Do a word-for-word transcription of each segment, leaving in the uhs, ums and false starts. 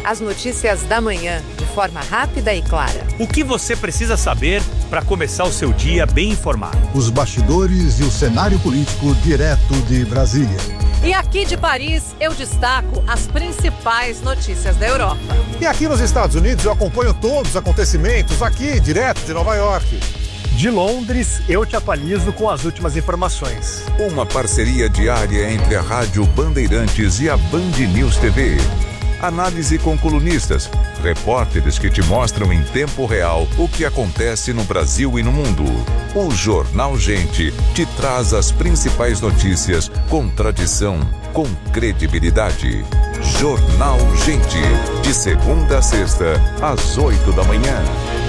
As notícias da manhã, de forma rápida e clara. O que você precisa saber para começar o seu dia bem informado. Os bastidores e o cenário político direto de Brasília. E aqui de Paris, eu destaco as principais notícias da Europa. E aqui nos Estados Unidos, eu acompanho todos os acontecimentos aqui, direto de Nova York. De Londres, eu te atualizo com as últimas informações. Uma parceria diária entre a Rádio Bandeirantes e a Band News T V. Análise com colunistas, repórteres que te mostram em tempo real o que acontece no Brasil e no mundo. O Jornal Gente te traz as principais notícias com tradição, com credibilidade. Jornal Gente, de segunda a sexta, às oito da manhã.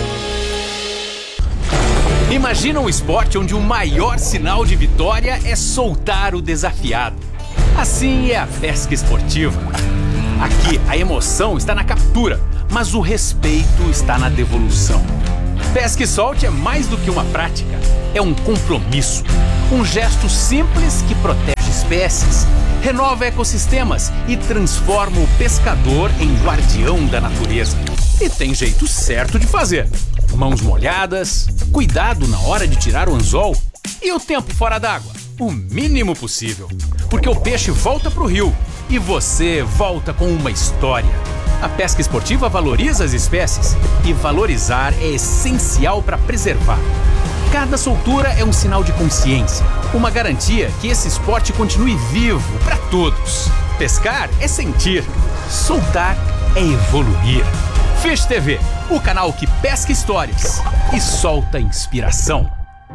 Imagina um esporte onde o maior sinal de vitória é soltar o desafiado. Assim é a pesca esportiva. Aqui, a emoção está na captura, mas o respeito está na devolução. Pesca e solte é mais do que uma prática, é um compromisso. Um gesto simples que protege espécies, renova ecossistemas e transforma o pescador em guardião da natureza. E tem jeito certo de fazer. Mãos molhadas, cuidado na hora de tirar o anzol e o tempo fora d'água, o mínimo possível. Porque o peixe volta pro rio e você volta com uma história. A pesca esportiva valoriza as espécies e valorizar é essencial para preservar. Cada soltura é um sinal de consciência, uma garantia que esse esporte continue vivo para todos. Pescar é sentir, soltar é evoluir. Fish T V, o canal que pesca histórias e solta inspiração.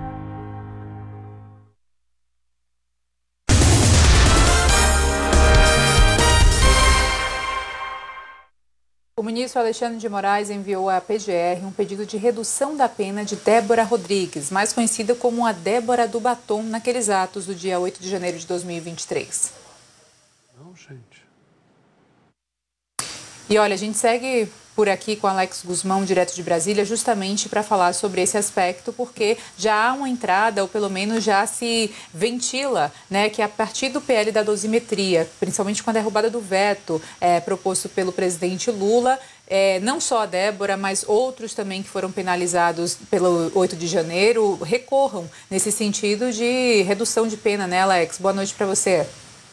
O ministro Alexandre de Moraes enviou à P G R um pedido de redução da pena de Débora Rodrigues, mais conhecida como a Débora do Batom, naqueles atos do dia oito de janeiro de dois mil e vinte e três. Não, gente. E olha, a gente segue por aqui com Alex Guzmão, direto de Brasília, justamente para falar sobre esse aspecto, porque já há uma entrada, ou pelo menos já se ventila, né, que a partir do P L da dosimetria, principalmente com a derrubada do veto é, proposto pelo presidente Lula, é, não só a Débora, mas outros também que foram penalizados pelo oito de janeiro, recorram nesse sentido de redução de pena, né, Alex? Boa noite para você.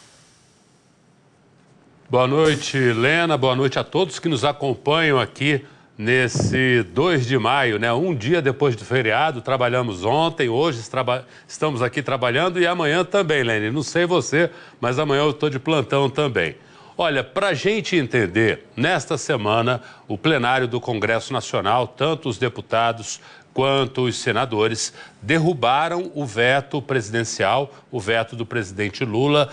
Boa noite, Lena. Boa noite a todos que nos acompanham aqui nesse dois de maio, né? Um dia depois do feriado, trabalhamos ontem, hoje traba... estamos aqui trabalhando e amanhã também, Lene. Não sei você, mas amanhã eu estou de plantão também. Olha, para a gente entender, nesta semana, o plenário do Congresso Nacional, tanto os deputados quanto os senadores, derrubaram o veto presidencial, o veto do presidente Lula,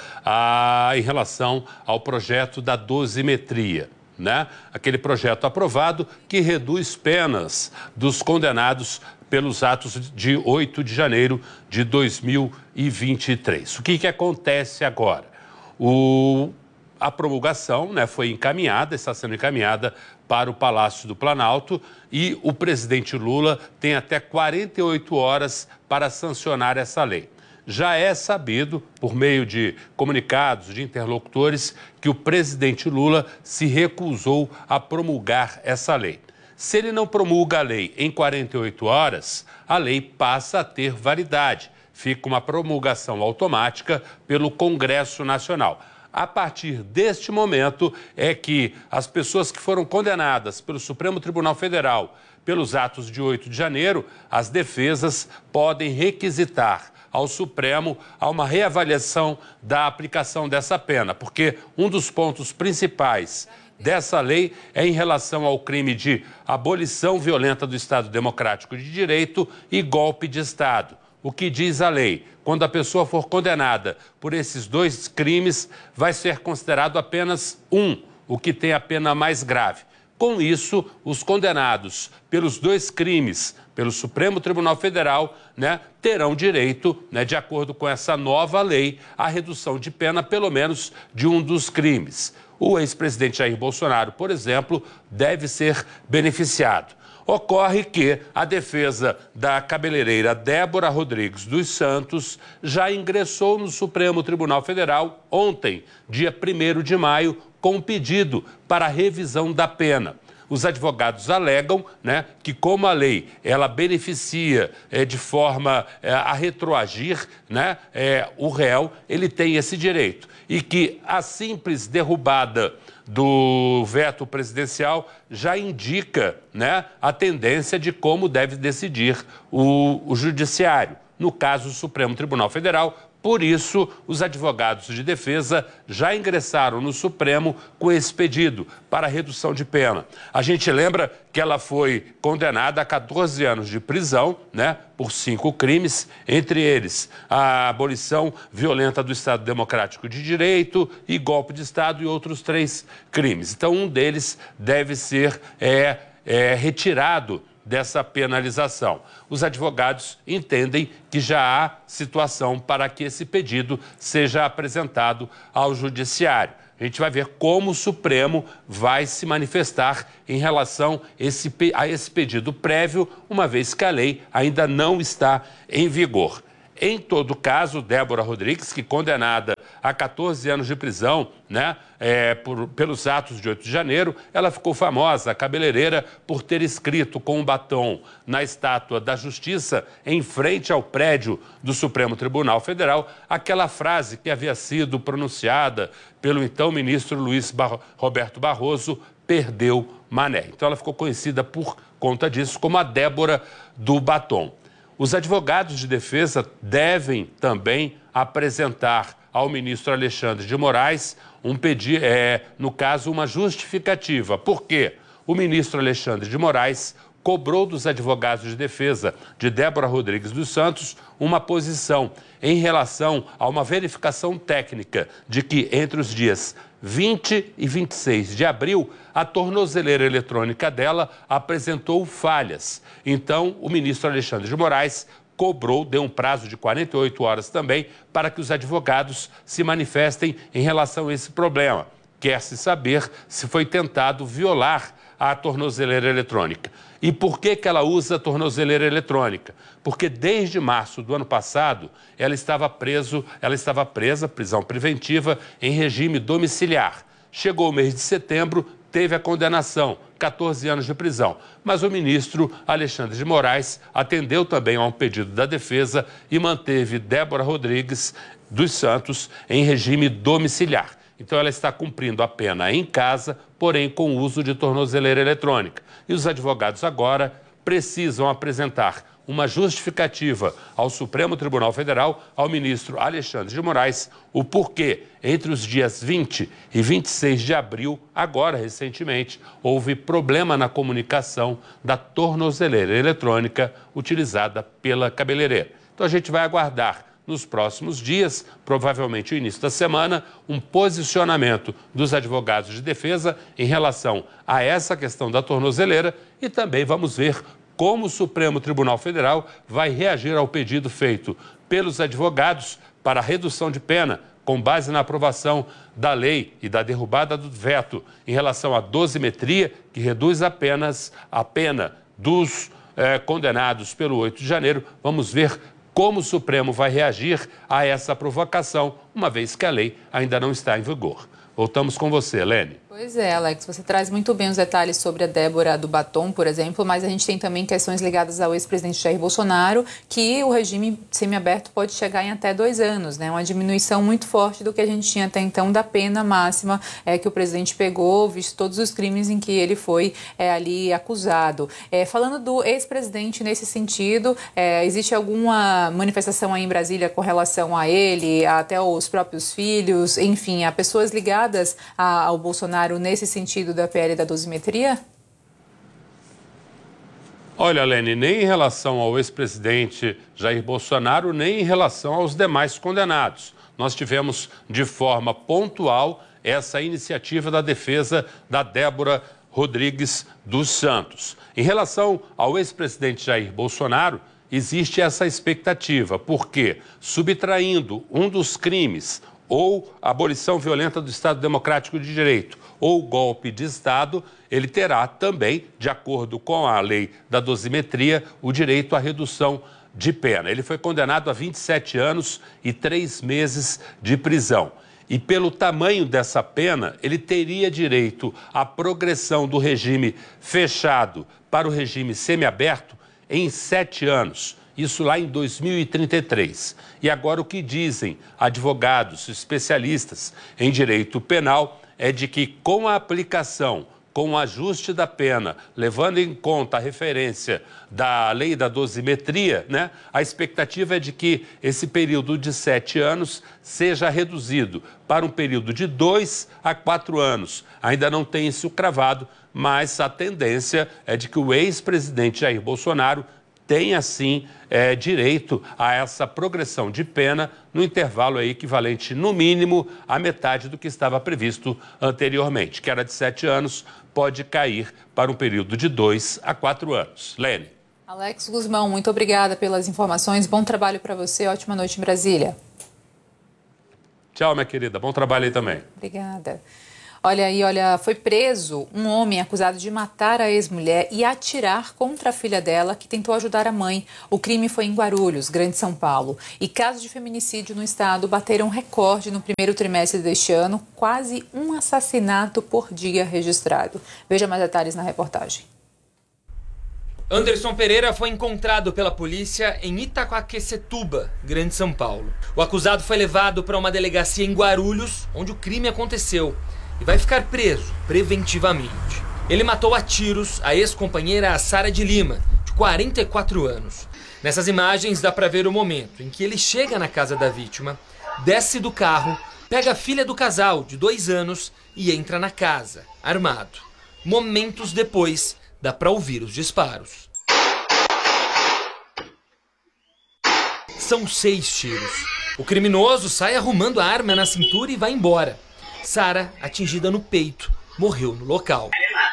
a, em relação ao projeto da dosimetria, né? Aquele projeto aprovado que reduz penas dos condenados pelos atos de oito de janeiro de dois mil e vinte e três. O que que acontece agora? O... A promulgação, né, foi encaminhada, está sendo encaminhada para o Palácio do Planalto e o presidente Lula tem até quarenta e oito horas para sancionar essa lei. Já é sabido, por meio de comunicados de interlocutores, que o presidente Lula se recusou a promulgar essa lei. Se ele não promulga a lei em quarenta e oito horas, a lei passa a ter validade. Fica uma promulgação automática pelo Congresso Nacional. A partir deste momento é que as pessoas que foram condenadas pelo Supremo Tribunal Federal pelos atos de oito de janeiro, as defesas podem requisitar ao Supremo a uma reavaliação da aplicação dessa pena, porque um dos pontos principais dessa lei é em relação ao crime de abolição violenta do Estado Democrático de Direito e golpe de Estado. O que diz a lei? Quando a pessoa for condenada por esses dois crimes, vai ser considerado apenas um, o que tem a pena mais grave. Com isso, os condenados pelos dois crimes, pelo Supremo Tribunal Federal, né, terão direito, né, de acordo com essa nova lei, à redução de pena, pelo menos, de um dos crimes. O ex-presidente Jair Bolsonaro, por exemplo, deve ser beneficiado. Ocorre que a defesa da cabeleireira Débora Rodrigues dos Santos já ingressou no Supremo Tribunal Federal ontem, dia primeiro de maio, com um pedido para revisão da pena. Os advogados alegam, né, que como a lei ela beneficia é, de forma é, a retroagir, né, é, o réu, ele tem esse direito. E que a simples derrubada do veto presidencial já indica, né, a tendência de como deve decidir o, o judiciário. No caso, o Supremo Tribunal Federal. Por isso, os advogados de defesa já ingressaram no Supremo com esse pedido para redução de pena. A gente lembra que ela foi condenada a quatorze anos de prisão, né, por cinco crimes, entre eles a abolição violenta do Estado Democrático de Direito e golpe de Estado e outros três crimes. Então, um deles deve ser é, é, retirado dessa penalização. Os advogados entendem que já há situação para que esse pedido seja apresentado ao judiciário. A gente vai ver como o Supremo vai se manifestar em relação esse, a esse pedido prévio, uma vez que a lei ainda não está em vigor. Em todo caso, Débora Rodrigues, que condenada a quatorze anos de prisão, né, é, por, pelos atos de oito de janeiro, ela ficou famosa, a cabeleireira, por ter escrito com um batom na Estátua da Justiça, em frente ao prédio do Supremo Tribunal Federal, aquela frase que havia sido pronunciada pelo então ministro Luiz Bar- Roberto Barroso, perdeu Mané. Então ela ficou conhecida por conta disso como a Débora do batom. Os advogados de defesa devem também apresentar ao ministro Alexandre de Moraes um pedido, é, no caso, uma justificativa. Por quê? O ministro Alexandre de Moraes cobrou dos advogados de defesa de Débora Rodrigues dos Santos uma posição em relação a uma verificação técnica de que entre os dias vinte e vinte e seis de abril, a tornozeleira eletrônica dela apresentou falhas. Então, o ministro Alexandre de Moraes cobrou, deu um prazo de quarenta e oito horas também, para que os advogados se manifestem em relação a esse problema. Quer-se saber se foi tentado violar a tornozeleira eletrônica. E por que que ela usa a tornozeleira eletrônica? Porque desde março do ano passado, ela estava, preso, ela estava presa, prisão preventiva, em regime domiciliar. Chegou o mês de setembro, teve a condenação, quatorze anos de prisão. Mas o ministro Alexandre de Moraes atendeu também a um pedido da defesa e manteve Débora Rodrigues dos Santos em regime domiciliar. Então ela está cumprindo a pena em casa, porém com o uso de tornozeleira eletrônica. E os advogados agora precisam apresentar uma justificativa ao Supremo Tribunal Federal, ao ministro Alexandre de Moraes, o porquê, entre os dias vinte e vinte e seis de abril, agora recentemente, houve problema na comunicação da tornozeleira eletrônica utilizada pela cabeleireira. Então a gente vai aguardar nos próximos dias, provavelmente o início da semana, um posicionamento dos advogados de defesa em relação a essa questão da tornozeleira e também vamos ver como o Supremo Tribunal Federal vai reagir ao pedido feito pelos advogados para redução de pena, com base na aprovação da lei e da derrubada do veto em relação à dosimetria, que reduz apenas a pena dos eh, condenados pelo oito de janeiro. Vamos ver como o Supremo vai reagir a essa provocação, uma vez que a lei ainda não está em vigor. Voltamos com você, Helene. Pois é, Alex, você traz muito bem os detalhes sobre a Débora do batom, por exemplo, mas a gente tem também questões ligadas ao ex-presidente Jair Bolsonaro, que o regime semiaberto pode chegar em até dois anos, né? Uma diminuição muito forte do que a gente tinha até então da pena máxima é, que o presidente pegou, visto todos os crimes em que ele foi é, ali acusado. É, falando do ex-presidente nesse sentido, é, existe alguma manifestação aí em Brasília com relação a ele, até os próprios filhos, enfim, a pessoas ligadas a, ao Bolsonaro nesse sentido da P L da dosimetria? Olha, Lene, nem em relação ao ex-presidente Jair Bolsonaro, nem em relação aos demais condenados. Nós tivemos de forma pontual essa iniciativa da defesa da Débora Rodrigues dos Santos. Em relação ao ex-presidente Jair Bolsonaro, existe essa expectativa, porque subtraindo um dos crimes ou abolição violenta do Estado Democrático de Direito, ou golpe de Estado, ele terá também, de acordo com a lei da dosimetria, o direito à redução de pena. Ele foi condenado a vinte e sete anos e três meses de prisão. E pelo tamanho dessa pena, ele teria direito à progressão do regime fechado para o regime semiaberto em sete anos. Isso lá em dois mil e trinta e três. E agora o que dizem advogados especialistas em direito penal é de que com a aplicação, com o ajuste da pena, levando em conta a referência da lei da dosimetria, né, a expectativa é de que esse período de sete anos seja reduzido para um período de dois a quatro anos. Ainda não tem isso cravado, mas a tendência é de que o ex-presidente Jair Bolsonaro tenha, sim, é, direito a essa progressão de pena no intervalo aí equivalente, no mínimo, à metade do que estava previsto anteriormente, que era de sete anos, pode cair para um período de dois a quatro anos. Lene. Alex Guzmão, muito obrigada pelas informações. Bom trabalho para você. Ótima noite em Brasília. Tchau, minha querida. Bom trabalho aí também. Obrigada. Olha aí, olha, foi preso um homem acusado de matar a ex-mulher e atirar contra a filha dela, que tentou ajudar a mãe. O crime foi em Guarulhos, Grande São Paulo. E casos de feminicídio no estado bateram recorde no primeiro trimestre deste ano, quase um assassinato por dia registrado. Veja mais detalhes na reportagem. Anderson Pereira foi encontrado pela polícia em Itaquaquecetuba, Grande São Paulo. O acusado foi levado para uma delegacia em Guarulhos, onde o crime aconteceu, e vai ficar preso preventivamente. Ele matou a tiros a ex-companheira Sara de Lima, de quarenta e quatro anos. Nessas imagens dá para ver o momento em que ele chega na casa da vítima, desce do carro, pega a filha do casal, de dois anos, e entra na casa, armado. Momentos depois, dá para ouvir os disparos. São seis tiros. O criminoso sai arrumando a arma na cintura e vai embora. Sara, atingida no peito, morreu no local.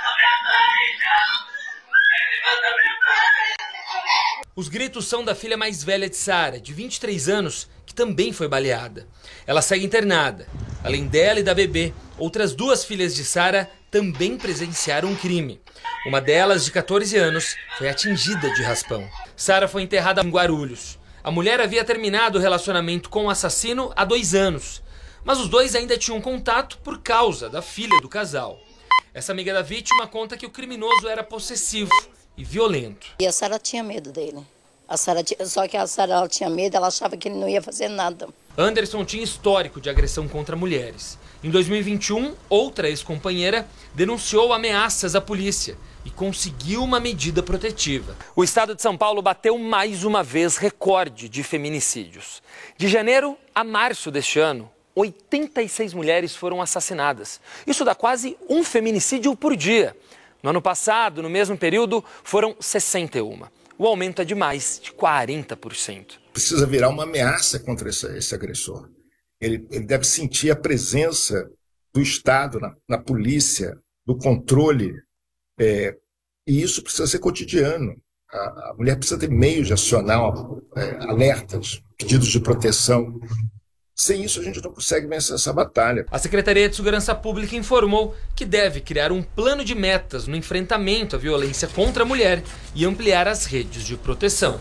Os gritos são da filha mais velha de Sara, de vinte e três anos, que também foi baleada. Ela segue internada. Além dela e da bebê, outras duas filhas de Sara também presenciaram um crime. Uma delas, de quatorze anos, foi atingida de raspão. Sara foi enterrada em Guarulhos. A mulher havia terminado o relacionamento com o assassino há dois anos. Mas os dois ainda tinham contato por causa da filha do casal. Essa amiga da vítima conta que o criminoso era possessivo e violento. E a Sara tinha medo dele. A Sara, só que a Sara tinha medo, ela achava que ele não ia fazer nada. Anderson tinha histórico de agressão contra mulheres. Em dois mil e vinte e um, outra ex-companheira denunciou ameaças à polícia e conseguiu uma medida protetiva. O estado de São Paulo bateu mais uma vez recorde de feminicídios. De janeiro a março deste ano, oitenta e seis mulheres foram assassinadas. Isso dá quase um feminicídio por dia. No ano passado, no mesmo período, foram sessenta e um. O aumento é de mais de quarenta por cento. Precisa virar uma ameaça contra esse, esse agressor. Ele, ele deve sentir a presença do Estado na, na polícia, do controle, é, e isso precisa ser cotidiano. A, a mulher precisa ter meios de acionar é, alertas, pedidos de proteção. Sem isso, a gente não consegue vencer essa batalha. A Secretaria de Segurança Pública informou que deve criar um plano de metas no enfrentamento à violência contra a mulher e ampliar as redes de proteção.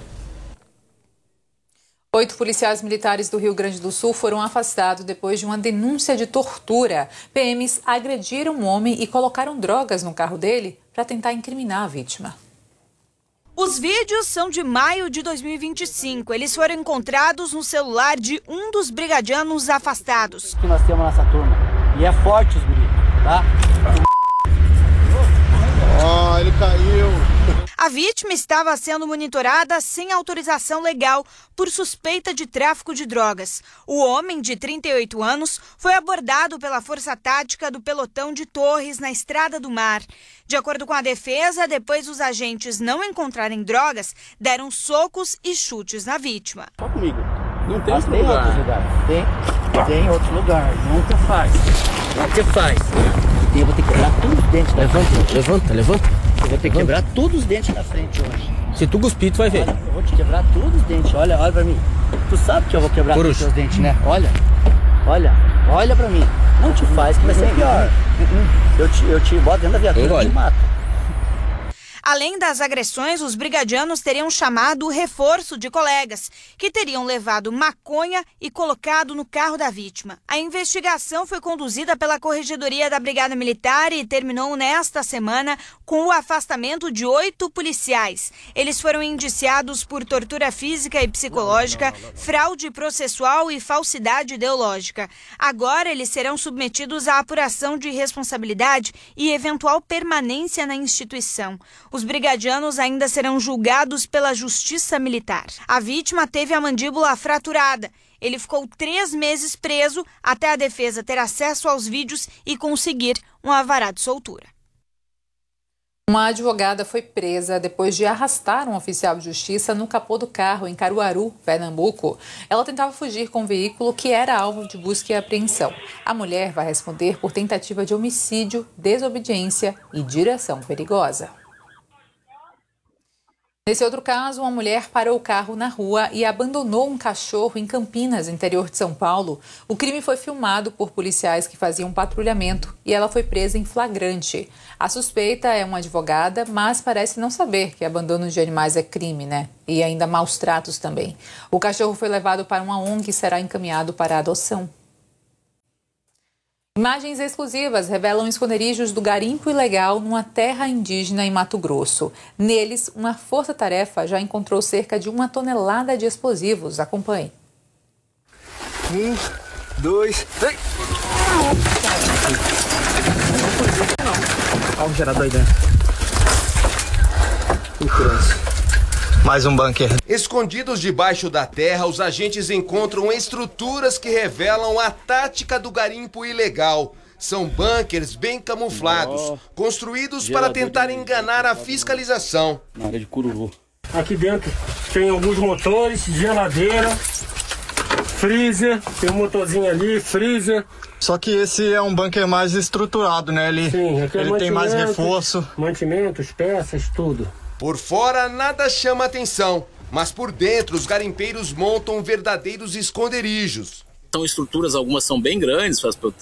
Oito policiais militares do Rio Grande do Sul foram afastados depois de uma denúncia de tortura. P Ms agrediram um homem e colocaram drogas no carro dele para tentar incriminar a vítima. Os vídeos são de maio de dois mil e vinte e cinco. Eles foram encontrados no celular de um dos brigadianos afastados. Que nós temos nessa turma. E é forte os gritos, tá? Oh, ele caiu. A vítima estava sendo monitorada sem autorização legal por suspeita de tráfico de drogas. O homem, de trinta e oito anos, foi abordado pela Força Tática do Pelotão de Torres na Estrada do Mar. De acordo com a defesa, depois dos agentes não encontrarem drogas, deram socos e chutes na vítima. Só comigo. Não tem outro lugar. Outros lugares. Tem, tem outro lugar. Nunca faz. O que faz? Eu vou ter que quebrar todos os dentes da frente. Levanta, levanta. Eu vou ter que quebrar todos os dentes da frente hoje. Se tu cuspir, tu vai ver. Olha, eu vou te quebrar todos os dentes. Olha, olha pra mim. Tu sabe que eu vou quebrar todos os teus dentes, né? Olha. Olha, olha pra mim. Não te faz, que vai ser pior. Eu te, eu te boto dentro da viatura e te mato. Além das agressões, os brigadianos teriam chamado o reforço de colegas, que teriam levado maconha e colocado no carro da vítima. A investigação foi conduzida pela Corregedoria da Brigada Militar e terminou nesta semana com o afastamento de oito policiais. Eles foram indiciados por tortura física e psicológica, fraude processual e falsidade ideológica. Agora eles serão submetidos à apuração de responsabilidade e eventual permanência na instituição. Os brigadianos ainda serão julgados pela Justiça Militar. A vítima teve a mandíbula fraturada. Ele ficou três meses preso até a defesa ter acesso aos vídeos e conseguir um alvará de soltura. Uma advogada foi presa depois de arrastar um oficial de justiça no capô do carro em Caruaru, Pernambuco. Ela tentava fugir com o veículo que era alvo de busca e apreensão. A mulher vai responder por tentativa de homicídio, desobediência e direção perigosa. Nesse outro caso, uma mulher parou o carro na rua e abandonou um cachorro em Campinas, interior de São Paulo. O crime foi filmado por policiais que faziam patrulhamento e ela foi presa em flagrante. A suspeita é uma advogada, mas parece não saber que abandono de animais é crime, né? E ainda maus tratos também. O cachorro foi levado para uma O N G e será encaminhado para a adoção. Imagens exclusivas revelam esconderijos do garimpo ilegal numa terra indígena em Mato Grosso. Neles, uma força-tarefa já encontrou cerca de uma tonelada de explosivos. Acompanhe. Um, dois, três. Olha o gerador aí dentro. Que grosso. Mais um bunker. Escondidos debaixo da terra, os agentes encontram estruturas que revelam a tática do garimpo ilegal. São bunkers bem camuflados, oh, construídos para tentar enganar a fiscalização. Na área de Cururu. Aqui dentro tem alguns motores, geladeira, freezer, tem um motorzinho ali, freezer. Só que esse é um bunker mais estruturado, né? Ele, Sim, aqui é ele tem mais reforço. Mantimentos, peças, tudo. Por fora, nada chama atenção, mas por dentro os garimpeiros montam verdadeiros esconderijos. São estruturas, algumas são bem grandes,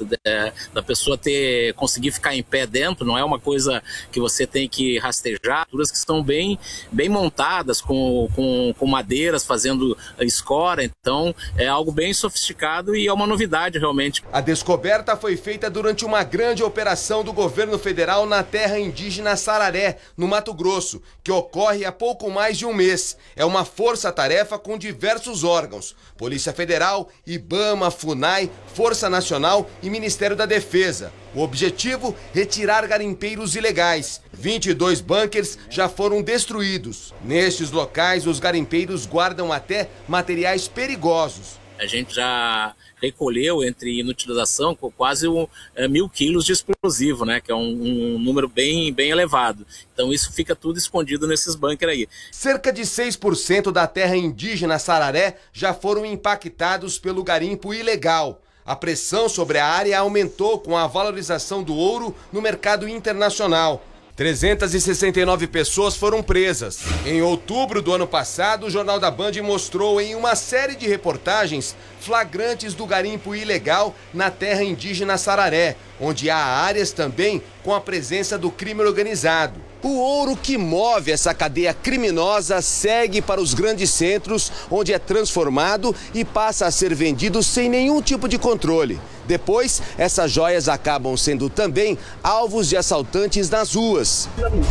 da pessoa ter, conseguir ficar em pé dentro, não é uma coisa que você tem que rastejar. Estruturas que estão bem, bem montadas, com, com, com madeiras, fazendo escora, então é algo bem sofisticado e é uma novidade realmente. A descoberta foi feita durante uma grande operação do governo federal na terra indígena Sararé, no Mato Grosso, que ocorre há pouco mais de um mês. É uma força-tarefa com diversos órgãos, Polícia Federal, IBAMA, FUNAI, Força Nacional e Ministério da Defesa. O objetivo, retirar garimpeiros ilegais. vinte e dois bunkers já foram destruídos. Nestes locais, os garimpeiros guardam até materiais perigosos. A gente já recolheu, entre inutilização, quase um, é, mil quilos de explosivo, né? Que é um, um número bem, bem elevado. Então isso fica tudo escondido nesses bunkers aí. Cerca de seis por cento da terra indígena Sararé já foram impactados pelo garimpo ilegal. A pressão sobre a área aumentou com a valorização do ouro no mercado internacional. trezentas e sessenta e nove pessoas foram presas. Em outubro do ano passado, o Jornal da Band mostrou em uma série de reportagens flagrantes do garimpo ilegal na terra indígena Sararé, onde há áreas também com a presença do crime organizado. O ouro que move essa cadeia criminosa segue para os grandes centros, onde é transformado e passa a ser vendido sem nenhum tipo de controle. Depois, essas joias acabam sendo também alvos de assaltantes nas ruas.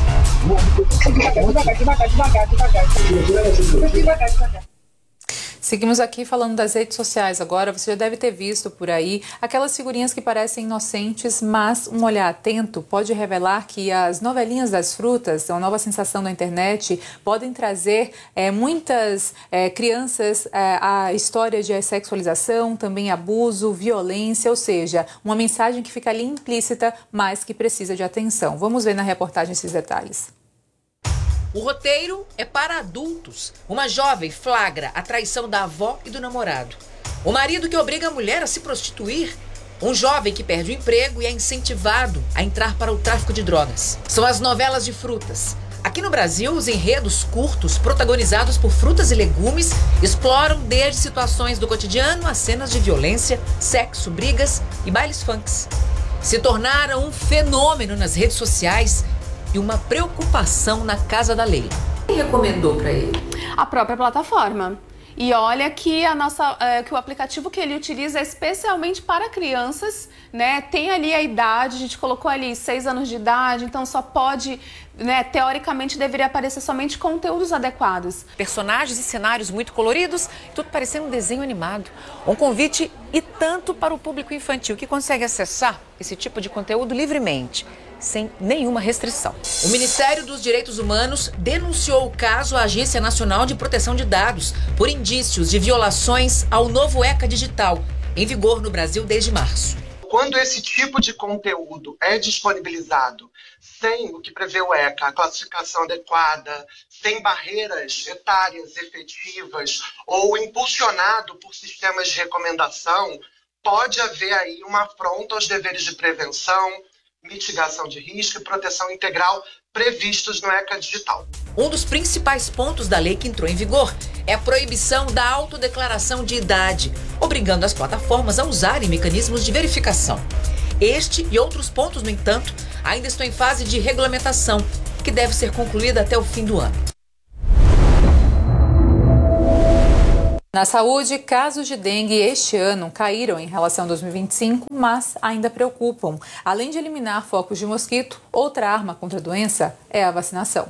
Seguimos aqui falando das redes sociais agora. Você já deve ter visto por aí aquelas figurinhas que parecem inocentes, mas um olhar atento pode revelar que as novelinhas das frutas, uma nova sensação da internet, podem trazer é, muitas é, crianças é, a história de sexualização, também abuso, violência, ou seja, uma mensagem que fica ali implícita, mas que precisa de atenção. Vamos ver na reportagem esses detalhes. O roteiro é para adultos. Uma jovem flagra a traição da avó e do namorado. O marido que obriga a mulher a se prostituir. Um jovem que perde o emprego e é incentivado a entrar para o tráfico de drogas. São as novelas de frutas. Aqui no Brasil, os enredos curtos, protagonizados por frutas e legumes, exploram desde situações do cotidiano a cenas de violência, sexo, brigas e bailes funks. Se tornaram um fenômeno nas redes sociais e uma preocupação na casa da Leila. Quem recomendou para ele? A própria plataforma. E olha que, a nossa, é, que o aplicativo que ele utiliza é especialmente para crianças, né? Tem ali a idade, a gente colocou ali seis anos de idade, então só pode, né, teoricamente deveria aparecer somente conteúdos adequados. Personagens e cenários muito coloridos, tudo parecendo um desenho animado. Um convite e tanto para o público infantil que consegue acessar esse tipo de conteúdo livremente, sem nenhuma restrição. O Ministério dos Direitos Humanos denunciou o caso à Agência Nacional de Proteção de Dados por indícios de violações ao novo ECA digital, em vigor no Brasil desde março. Quando esse tipo de conteúdo é disponibilizado sem o que prevê o ECA, a classificação adequada, sem barreiras etárias efetivas ou impulsionado por sistemas de recomendação, pode haver aí uma afronta aos deveres de prevenção, mitigação de risco e proteção integral previstos no ECA digital. Um dos principais pontos da lei que entrou em vigor é a proibição da autodeclaração de idade, obrigando as plataformas a usarem mecanismos de verificação. Este e outros pontos, no entanto, ainda estão em fase de regulamentação, que deve ser concluída até o fim do ano. Na saúde, casos de dengue este ano caíram em relação a dois mil e vinte e cinco, mas ainda preocupam. Além de eliminar focos de mosquito, outra arma contra a doença é a vacinação.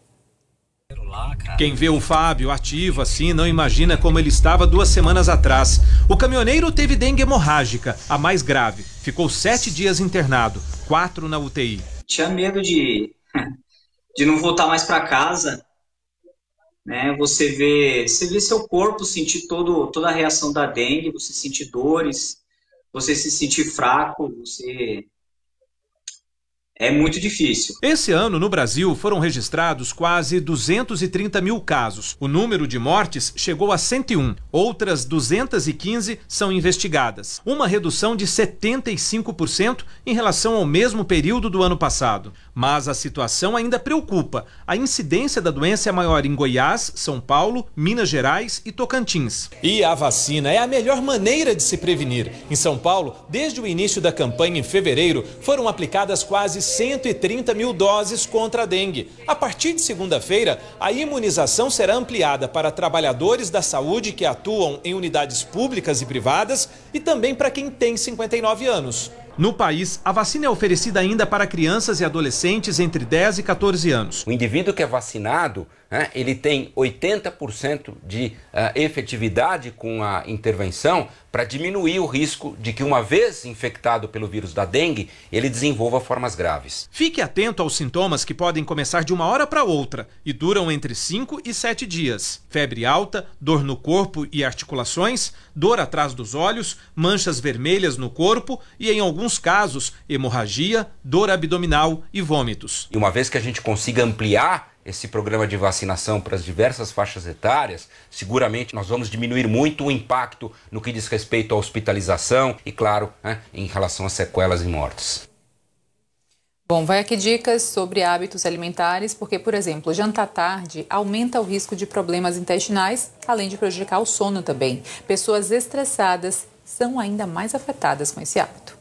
Quem vê o Fábio ativo assim não imagina como ele estava duas semanas atrás. O caminhoneiro teve dengue hemorrágica, a mais grave. Ficou sete dias internado, quatro na U T I. Tinha medo de, de não voltar mais para casa. Né, você vê, você vê seu corpo sentir todo, toda a reação da dengue, você sentir dores, você se sentir fraco, você... É muito difícil. Esse ano, no Brasil, foram registrados quase duzentos e trinta mil casos. O número de mortes chegou a cento e um. Outras duzentas e quinze são investigadas. Uma redução de setenta e cinco por cento em relação ao mesmo período do ano passado. Mas a situação ainda preocupa. A incidência da doença é maior em Goiás, São Paulo, Minas Gerais e Tocantins. E a vacina é a melhor maneira de se prevenir. Em São Paulo, desde o início da campanha em fevereiro, foram aplicadas quase cento e trinta mil doses contra a dengue. A partir de segunda-feira, a imunização será ampliada para trabalhadores da saúde que atuam em unidades públicas e privadas e também para quem tem cinquenta e nove anos. No país, a vacina é oferecida ainda para crianças e adolescentes entre dez e quatorze anos. O indivíduo que é vacinado, né, ele tem oitenta por cento de uh, efetividade com a intervenção para diminuir o risco de que, uma vez infectado pelo vírus da dengue, ele desenvolva formas graves. Fique atento aos sintomas que podem começar de uma hora para outra e duram entre cinco e sete dias. Febre alta, dor no corpo e articulações, dor atrás dos olhos, manchas vermelhas no corpo e, em alguns casos, hemorragia, dor abdominal e vômitos. E uma vez que a gente consiga ampliar esse programa de vacinação para as diversas faixas etárias, seguramente nós vamos diminuir muito o impacto no que diz respeito à hospitalização e, claro, né, em relação às sequelas e mortes. Bom, vai aqui dicas sobre hábitos alimentares, porque, por exemplo, jantar tarde aumenta o risco de problemas intestinais, além de prejudicar o sono também. Pessoas estressadas são ainda mais afetadas com esse hábito.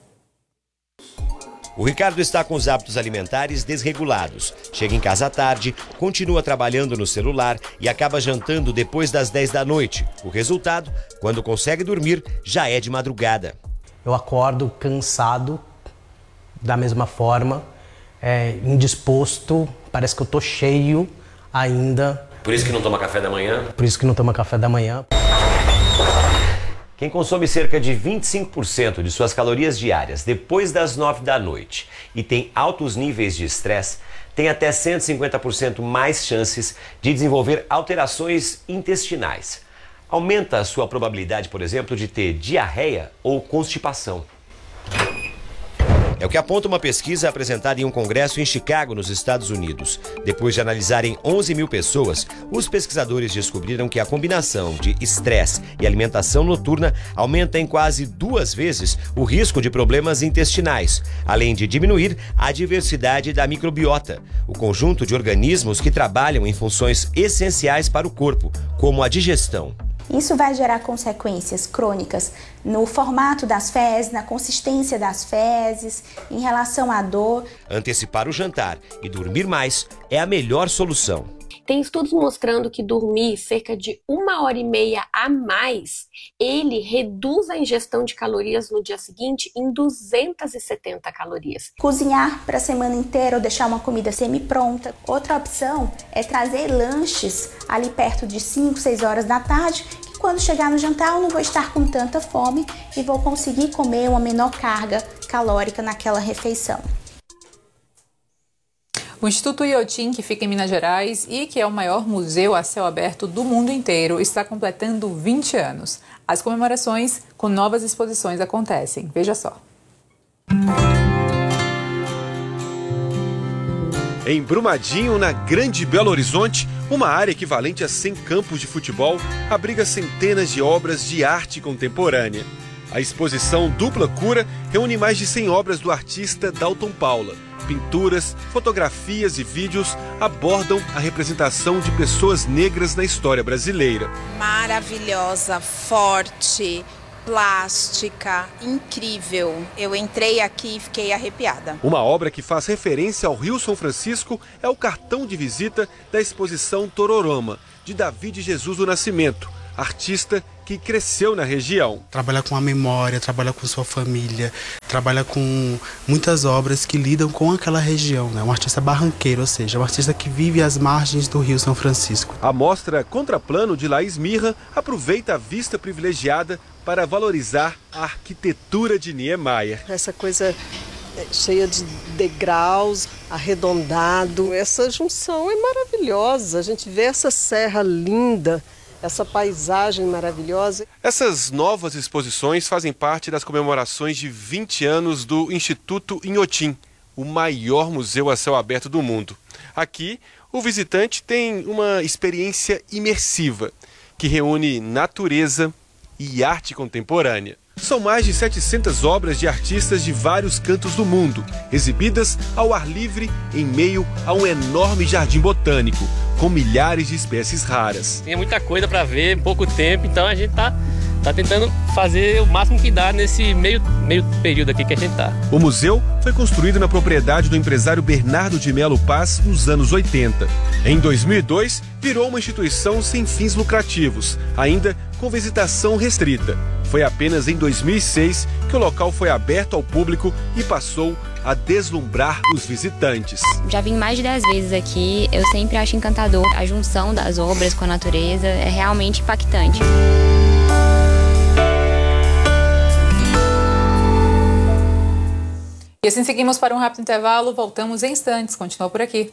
O Ricardo está com os hábitos alimentares desregulados. Chega em casa à tarde, continua trabalhando no celular e acaba jantando depois das dez da noite. O resultado, quando consegue dormir, já é de madrugada. Eu acordo cansado, da mesma forma, é, indisposto, parece que eu tô cheio ainda. Por isso que não toma café da manhã? Por isso que não toma café da manhã. Quem consome cerca de vinte e cinco por cento de suas calorias diárias depois das nove da noite e tem altos níveis de estresse, tem até cento e cinquenta por cento mais chances de desenvolver alterações intestinais. Aumenta a sua probabilidade, por exemplo, de ter diarreia ou constipação. É o que aponta uma pesquisa apresentada em um congresso em Chicago, nos Estados Unidos. Depois de analisarem onze mil pessoas, os pesquisadores descobriram que a combinação de estresse e alimentação noturna aumenta em quase duas vezes o risco de problemas intestinais, além de diminuir a diversidade da microbiota, o conjunto de organismos que trabalham em funções essenciais para o corpo, como a digestão. Isso vai gerar consequências crônicas no formato das fezes, na consistência das fezes, em relação à dor. Antecipar o jantar e dormir mais é a melhor solução. Tem estudos mostrando que dormir cerca de uma hora e meia a mais, ele reduz a ingestão de calorias no dia seguinte em duzentas e setenta calorias. Cozinhar para a semana inteira ou deixar uma comida semi-pronta. Outra opção é trazer lanches ali perto de cinco, seis horas da tarde, que quando chegar no jantar eu não vou estar com tanta fome e vou conseguir comer uma menor carga calórica naquela refeição. O Instituto Inhotim, que fica em Minas Gerais e que é o maior museu a céu aberto do mundo inteiro, está completando vinte anos. As comemorações com novas exposições acontecem. Veja só. Em Brumadinho, na Grande Belo Horizonte, uma área equivalente a cem campos de futebol abriga centenas de obras de arte contemporânea. A exposição Dupla Cura reúne mais de cem obras do artista Dalton Paula. Pinturas, fotografias e vídeos abordam a representação de pessoas negras na história brasileira. Maravilhosa, forte, plástica, incrível. Eu entrei aqui e fiquei arrepiada. Uma obra que faz referência ao Rio São Francisco é o cartão de visita da exposição Tororama, de Davi de Jesus do Nascimento, artista que cresceu na região. Trabalha com a memória, trabalha com sua família, trabalha com muitas obras que lidam com aquela região, né? Um artista barranqueiro, ou seja, um artista que vive às margens do Rio São Francisco. A mostra Contraplano de Laís Mirra aproveita a vista privilegiada para valorizar a arquitetura de Niemeyer. Essa coisa cheia de degraus, arredondado, essa junção é maravilhosa. A gente vê essa serra linda, essa paisagem maravilhosa. Essas novas exposições fazem parte das comemorações de vinte anos do Instituto Inhotim, o maior museu a céu aberto do mundo. Aqui, o visitante tem uma experiência imersiva, que reúne natureza e arte contemporânea. São mais de setecentas obras de artistas de vários cantos do mundo, exibidas ao ar livre em meio a um enorme jardim botânico, com milhares de espécies raras. Tem muita coisa para ver, pouco tempo, então a gente tá, tá tentando fazer o máximo que dá nesse meio, meio período aqui que a gente tá. O museu foi construído na propriedade do empresário Bernardo de Melo Paz nos anos oitenta. Em dois mil e dois, virou uma instituição sem fins lucrativos, ainda com visitação restrita. Foi apenas em dois mil e seis que o local foi aberto ao público e passou a deslumbrar os visitantes. Já vim mais de dez vezes aqui, eu sempre acho encantador. A junção das obras com a natureza é realmente impactante. E assim seguimos para um rápido intervalo, voltamos em instantes, continua por aqui.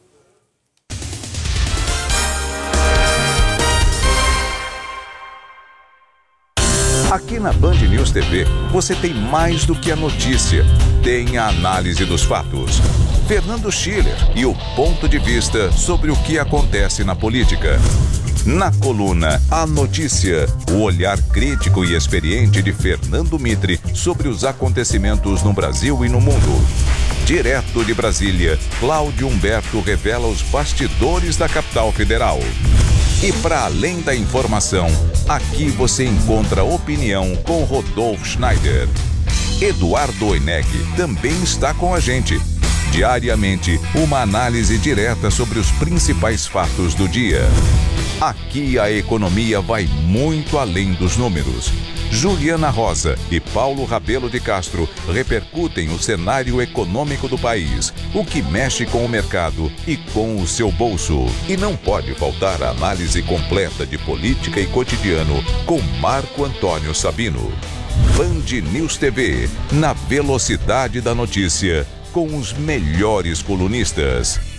Aqui na Band News T V, você tem mais do que a notícia. Tem a análise dos fatos. Fernando Schiller e o ponto de vista sobre o que acontece na política. Na coluna A Notícia, o olhar crítico e experiente de Fernando Mitre sobre os acontecimentos no Brasil e no mundo. Direto de Brasília, Cláudio Humberto revela os bastidores da capital federal. E para além da informação, aqui você encontra opinião com Rodolfo Schneider. Eduardo Oineg também está com a gente. Diariamente, uma análise direta sobre os principais fatos do dia. Aqui a economia vai muito além dos números. Juliana Rosa e Paulo Rabelo de Castro repercutem o cenário econômico do país, o que mexe com o mercado e com o seu bolso. E não pode faltar a análise completa de política e cotidiano com Marco Antônio Sabino. Band News T V, na velocidade da notícia, com os melhores colunistas.